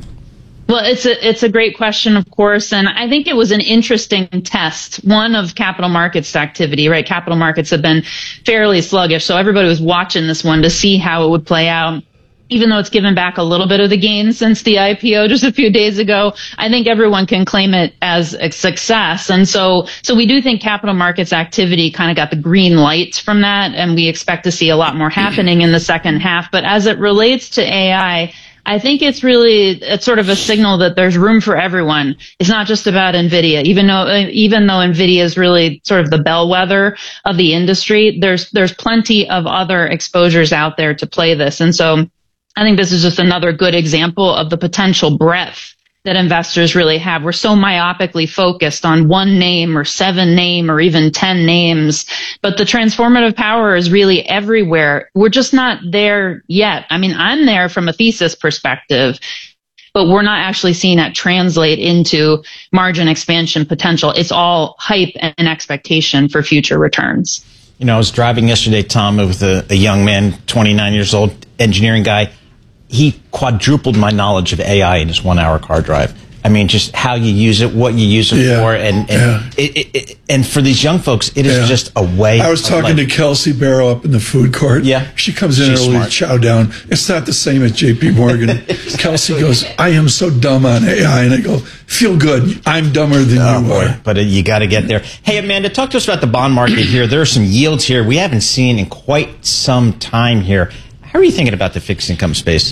Well, it's a great question, of course, and I think it was an interesting test, one of capital markets activity, right? Capital markets have been fairly sluggish, so everybody was watching this one to see how it would play out. Even though it's given back a little bit of the gains since the IPO just a few days ago, I think everyone can claim it as a success. And so we do think capital markets activity kind of got the green light from that, and we expect to see a lot more happening in the second half. But as it relates to AI, I think it's sort of a signal that there's room for everyone. It's not just about NVIDIA. Even though NVIDIA is really sort of the bellwether of the industry, there's plenty of other exposures out there to play this. And so I think this is just another good example of the potential breadth that investors really have. We're so myopically focused on one name or 7 name or even 10 names, but the transformative power is really everywhere. We're just not there yet. I mean, I'm there from a thesis perspective, but we're not actually seeing that translate into margin expansion potential. It's all hype and expectation for future returns. I was driving yesterday, Tom, with a young man, 29 years old, engineering guy. He quadrupled my knowledge of AI in his 1-hour car drive. I mean, just how you use it, what you use it for, and for these young folks, it is just a way. I was talking to Kelsey Barrow up in the food court. Yeah, she comes in early to chow down. It's not the same at J.P. Morgan. Kelsey goes, "I am so dumb on AI," and I go, "Feel good. I'm dumber than you are." But you got to get there. Hey, Amanda, talk to us about the bond market here. There are some yields here we haven't seen in quite some time here. How are you thinking about the fixed income space?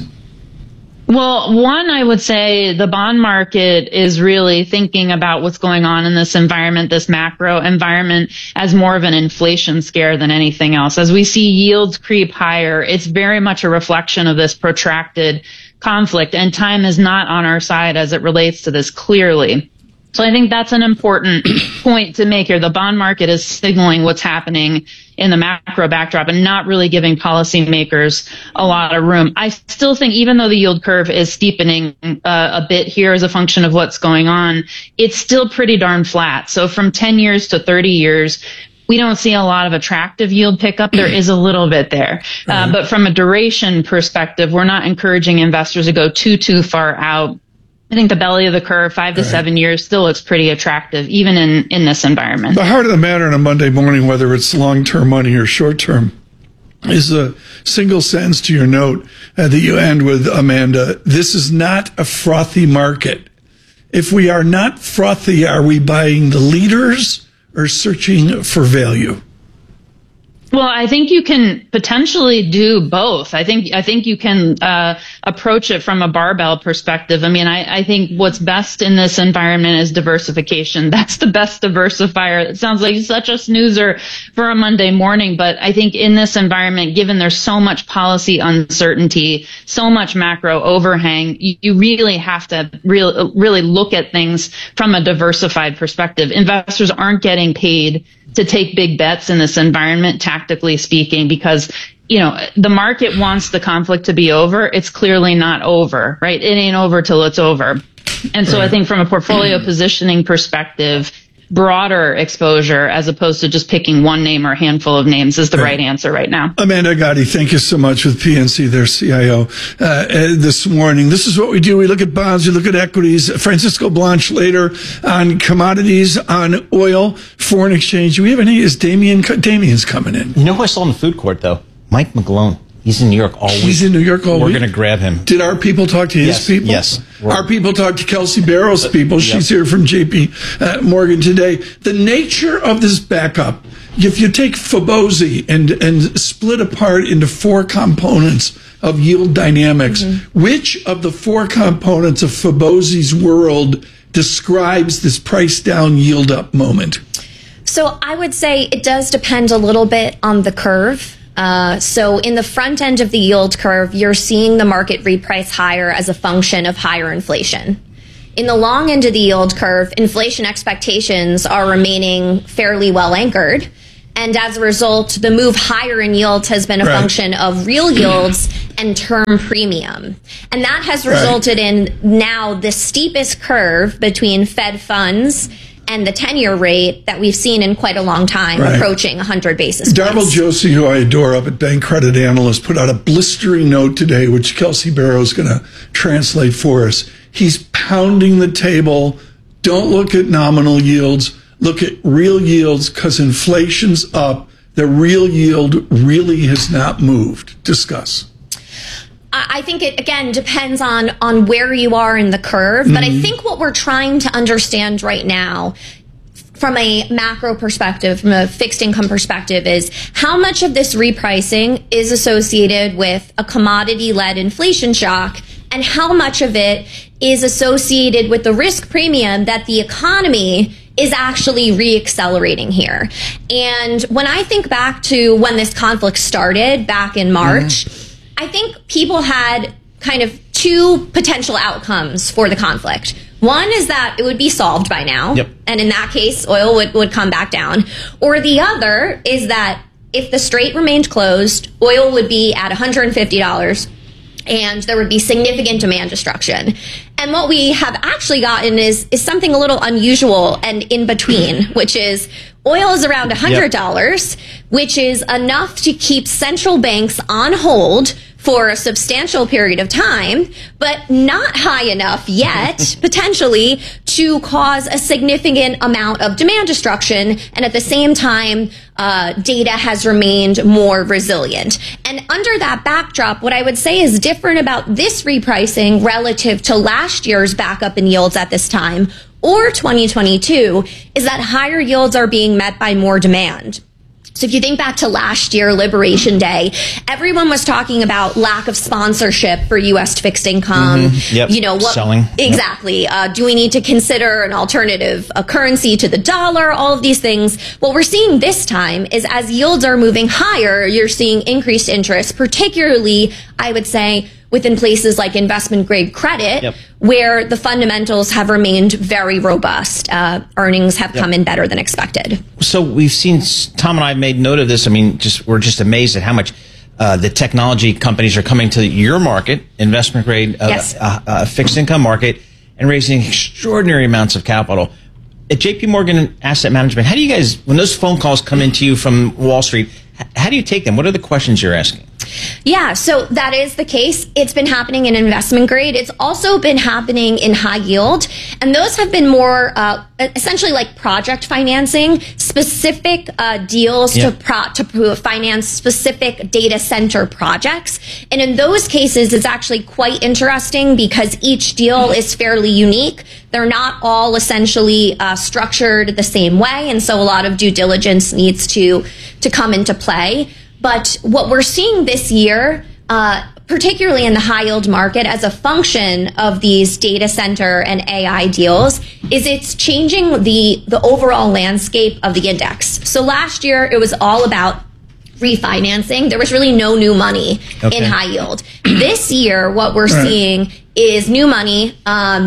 Well, one, I would say the bond market is really thinking about what's going on in this environment, this macro environment, as more of an inflation scare than anything else. As we see yields creep higher, it's very much a reflection of this protracted conflict, and time is not on our side as it relates to this clearly. So I think that's an important point to make here. The bond market is signaling what's happening in the macro backdrop and not really giving policymakers a lot of room. I still think even though the yield curve is steepening a bit here as a function of what's going on, it's still pretty darn flat. So from 10 years to 30 years, we don't see a lot of attractive yield pickup. There is a little bit there. But from a duration perspective, we're not encouraging investors to go too far out. I think the belly of the curve, 5 to 7 years, still looks pretty attractive, even in this environment. The heart of the matter on a Monday morning, whether it's long-term money or short-term, is a single sentence to your note that you end with, Amanda. This is not a frothy market. If we are not frothy, are we buying the leaders or searching for value? Well, I think you can potentially do both. I think you can approach it from a barbell perspective. I mean, I think what's best in this environment is diversification. That's the best diversifier. It sounds like such a snoozer for a Monday morning, but I think in this environment, given there's so much policy uncertainty, so much macro overhang, you really have to really look at things from a diversified perspective. Investors aren't getting paid to take big bets in this environment, tactically speaking, because, the market wants the conflict to be over. It's clearly not over, right? It ain't over till it's over. And so I think from a portfolio positioning perspective, broader exposure as opposed to just picking one name or a handful of names is the right answer right now. Amanda Gotti, thank you so much with PNC, their CIO, this morning. This is what we do. We look at bonds, we look at equities. Francisco Blanche later on commodities, on oil, foreign exchange. Do we have any? Is Damien's coming in? You know who I saw in the food court, though? Mike McGlone. He's in New York all week. He's in New York all week? We're going to grab him. Did our people talk to his people? Yes. Our people talked to Kelsey Barrow's people. She's here from JP Morgan today. The nature of this backup, if you take Fibonacci and split apart into 4 components of yield dynamics, which of the 4 components of Fibonacci's world describes this price down, yield up moment? So I would say it does depend a little bit on the curve. So in the front end of the yield curve, you're seeing the market reprice higher as a function of higher inflation. In the long end of the yield curve, inflation expectations are remaining fairly well anchored. And as a result, the move higher in yields has been a function of real yields and term premium. And that has resulted in now the steepest curve between Fed funds and the 10-year rate that we've seen in quite a long time, approaching 100 basis points. Darryl Josie, who I adore up at Bank Credit Analyst, put out a blistering note today, which Kelsey Barrow is going to translate for us. He's pounding the table. Don't look at nominal yields. Look at real yields, because inflation's up. The real yield really has not moved. Discuss. I think it, again, depends on where you are in the curve. But I think what we're trying to understand right now from a macro perspective, from a fixed income perspective, is how much of this repricing is associated with a commodity-led inflation shock, and how much of it is associated with the risk premium that the economy is actually reaccelerating here. And when I think back to when this conflict started back in March, I think people had kind of 2 potential outcomes for the conflict. One is that it would be solved by now, and in that case, oil would come back down. Or the other is that if the strait remained closed, oil would be at $150, and there would be significant demand destruction. And what we have actually gotten is something a little unusual and in between, which is oil is around $100, which is enough to keep central banks on hold for a substantial period of time, but not high enough yet, potentially, to cause a significant amount of demand destruction. And at the same time, data has remained more resilient. And under that backdrop, what I would say is different about this repricing relative to last year's backup in yields at this time, or 2022, is that higher yields are being met by more demand. So if you think back to last year, Liberation Day, everyone was talking about lack of sponsorship for U.S. fixed income. You know, what, selling. Exactly. Do we need to consider an alternative currency to the dollar? All of these things. What we're seeing this time is as yields are moving higher, you're seeing increased interest, particularly, I would say, within places like investment grade credit, where the fundamentals have remained very robust. Earnings have come in better than expected. So we've seen, Tom and I made note of this. I mean, we're just amazed at how much the technology companies are coming to your market, investment grade, fixed income market, and raising extraordinary amounts of capital. At JP Morgan Asset Management, how do you guys, when those phone calls come into you from Wall Street, how do you take them? What are the questions you're asking? Yeah, so that is the case. It's been happening in investment grade. It's also been happening in high yield. And those have been more essentially like project financing, specific deals to finance specific data center projects. And in those cases, it's actually quite interesting because each deal is fairly unique. They're not all essentially structured the same way. And so a lot of due diligence needs to come into play. But what we're seeing this year, particularly in the high yield market as a function of these data center and AI deals, is it's changing the overall landscape of the index. So last year, it was all about refinancing. There was really no new money in high yield. This year, what we're seeing is new money, and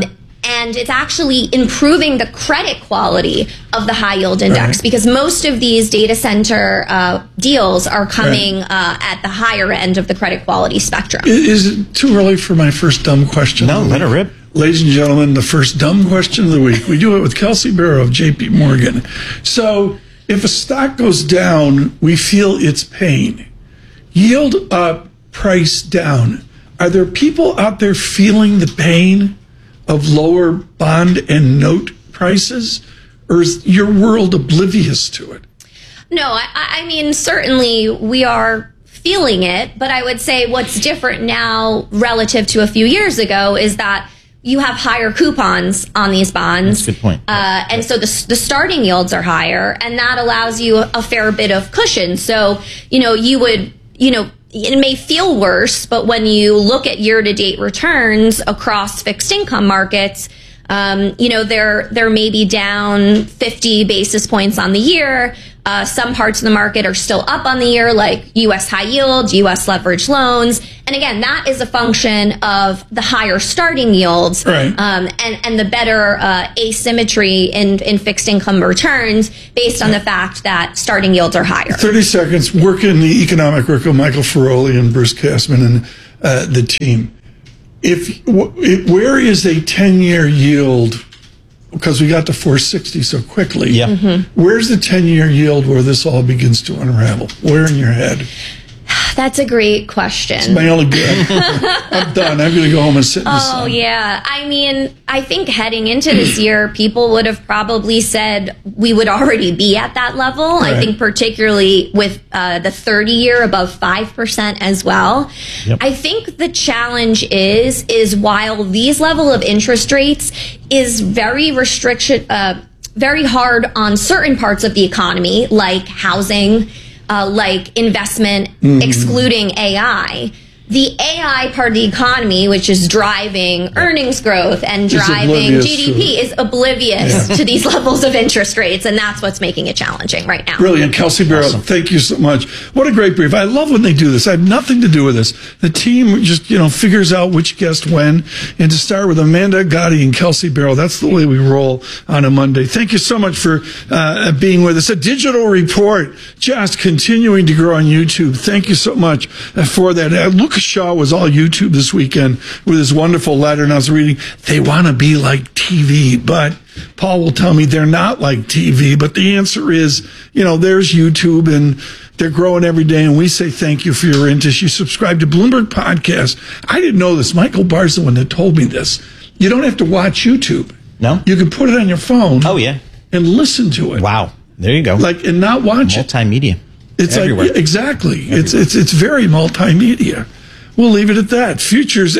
and it's actually improving the credit quality of the high yield index because most of these data center deals are coming at the higher end of the credit quality spectrum. Is it too early for my first dumb question? No, let her rip. Ladies and gentlemen, the first dumb question of the week. We do it with Kelsey Barrow of JP Morgan. So if a stock goes down, we feel its pain. Yield up, price down. Are there people out there feeling the pain of lower bond and note prices? Or is your world oblivious to it? No, I mean, certainly we are feeling it, but I would say what's different now relative to a few years ago is that you have higher coupons on these bonds. That's a good point. And so the starting yields are higher, and that allows you a fair bit of cushion. So, you would, it may feel worse, but when you look at year-to-date returns across fixed income markets, they're maybe down 50 basis points on the year. Some parts of the market are still up on the year, like U.S. high yield, U.S. leveraged loans. And again, that is a function of the higher starting yields and the better asymmetry in fixed income returns based on the fact that starting yields are higher. 30 seconds. Work in the economic work of Michael Feroli and Bruce Kassman and the team. Where is a 10-year yield? Because we got to 460 so quickly. Yeah. Mm-hmm. Where's the 10-year yield where this all begins to unravel? Where in your head? That's a great question. It's my only guess. I'm done. I'm going to go home and sit in the sun. Oh, yeah. I mean, I think heading into this year, people would have probably said we would already be at that level. Right. I think particularly with the 30-year above 5% as well. Yep. I think the challenge is while these level of interest rates is very very hard on certain parts of the economy, like housing, like investment, excluding AI. The AI part of the economy, which is driving earnings growth and driving GDP, is oblivious to these levels of interest rates, and that's what's making it challenging right now. Brilliant. Kelsey Barrow, thank you so much. What a great brief. I love when they do this. I have nothing to do with this. The team just, figures out which guest when. And to start with Amanda Gotti and Kelsey Barrow, that's the way we roll on a Monday. Thank you so much for being with us. A digital report just continuing to grow on YouTube. Thank you so much for that. Lucas Shaw was all YouTube this weekend with his wonderful letter, and I was reading, they want to be like TV, but Paul will tell me they're not like TV. But the answer is, there's YouTube, and they're growing every day, and we say thank you for your interest. You subscribe to Bloomberg Podcast. I didn't know this. Michael Barr's the one that told me this. You don't have to watch YouTube. No? You can put it on your phone. Oh, yeah. And listen to it. Wow. There you go. And not watch Multimedia. it. It's everywhere. Exactly. Everywhere. It's very multimedia. We'll leave it at that. Futures at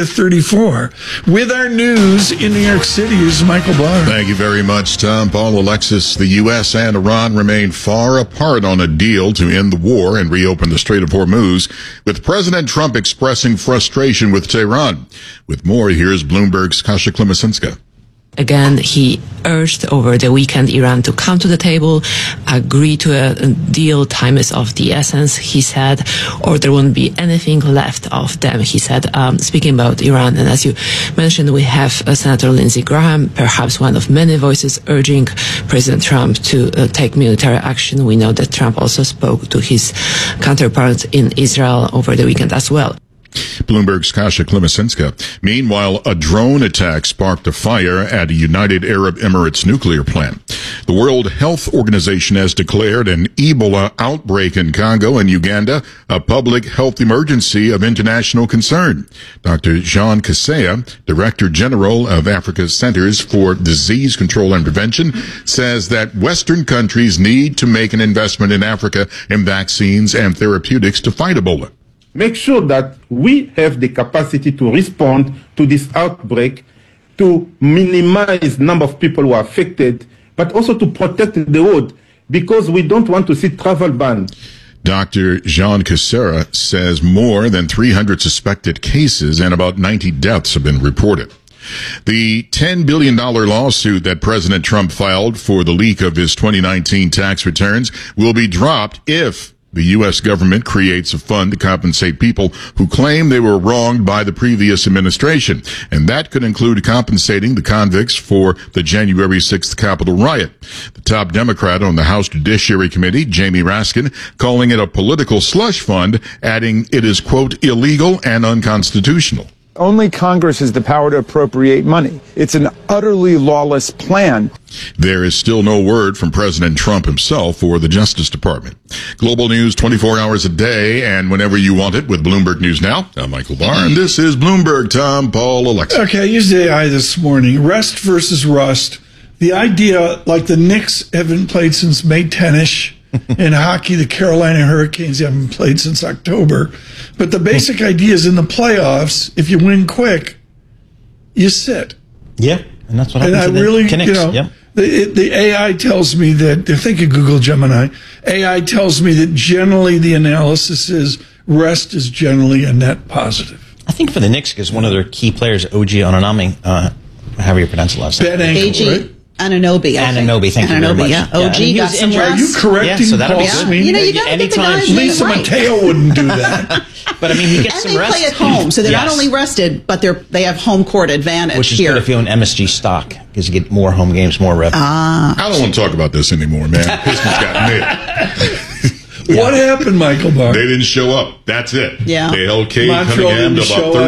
-34. With our news in New York City is Michael Barr. Thank you very much, Tom. Paul, Alexis, the U.S. and Iran remain far apart on a deal to end the war and reopen the Strait of Hormuz, with President Trump expressing frustration with Tehran. With more, here's Bloomberg's Kasia Klemesinska. Again, he urged over the weekend Iran to come to the table, agree to a deal. Time is of the essence, he said, or there won't be anything left of them, he said, speaking about Iran. And as you mentioned, we have Senator Lindsey Graham, perhaps one of many voices urging President Trump to take military action. We know that Trump also spoke to his counterpart in Israel over the weekend as well. Bloomberg's Kasia Klemesinska. Meanwhile, a drone attack sparked a fire at a United Arab Emirates nuclear plant. The World Health Organization has declared an Ebola outbreak in Congo and Uganda a public health emergency of international concern. Dr. Jean Kaseya, Director General of Africa's Centers for Disease Control and Prevention, says that Western countries need to make an investment in Africa in vaccines and therapeutics to fight Ebola. Make sure that we have the capacity to respond to this outbreak, to minimize number of people who are affected, but also to protect the world, because we don't want to see travel ban. Dr. Jean Kaseya says more than 300 suspected cases and about 90 deaths have been reported. The $10 billion lawsuit that President Trump filed for the leak of his 2019 tax returns will be dropped if The U.S. government creates a fund to compensate people who claim they were wronged by the previous administration, and that could include compensating the convicts for the January 6th Capitol riot. The top Democrat on the House Judiciary Committee, Jamie Raskin, calling it a political slush fund, adding it is, quote, illegal and unconstitutional. Only Congress has the power to appropriate money. It's an utterly lawless plan. There is still no word from President Trump himself or the Justice Department. Global news 24 hours a day and whenever you want it with Bloomberg News Now. I'm Michael Barr, and this is Bloomberg. Tom, Paul, Alexa. Okay, I used AI this morning. Rest versus rust. The idea, like the Knicks haven't played since May 10-ish. In hockey, the Carolina Hurricanes haven't played since October. But the basic idea is in the playoffs, if you win quick, you sit. Yeah, and that's what happens. And I really, the AI tells me that, think of Google Gemini, AI tells me that generally the analysis is rest is generally a net positive. I think for the Knicks, because one of their key players, OG Anunoby, however you pronounce the last name. Bad ankle, right? Anunoby, thank you very much. Yeah. OG got some Are you correcting so that'll Paul be good. Sweeney? You know, you gotta get the guys Lisa right. Mateo wouldn't do that. But I mean, he gets and some rest. they play at home, so they're not only rested, but they have home court advantage. Which is here. good if you own MSG stock, because you get more home games, more revenue. I don't want to talk about this anymore, man. Pistons got nicked. What happened, Michael Barr? They didn't show up. That's it. Yeah. They held Cade Montreal Cunningham to didn't about show 30